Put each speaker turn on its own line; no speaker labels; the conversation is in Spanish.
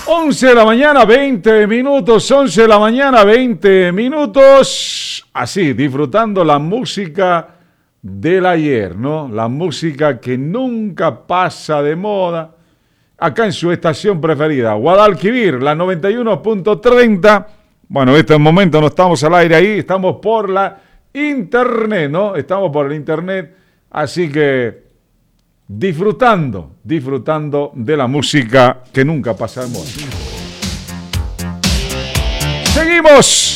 11 de la mañana, 20 minutos, 11 de la mañana, 20 minutos. Así, disfrutando la música del ayer, ¿no? La música que nunca pasa de moda. Acá en su estación preferida, Guadalquivir, la 91.30. Bueno, en este momento no estamos al aire ahí, estamos por la internet, ¿no? Estamos por el internet, así que disfrutando de la música que nunca pasa de moda. Seguimos.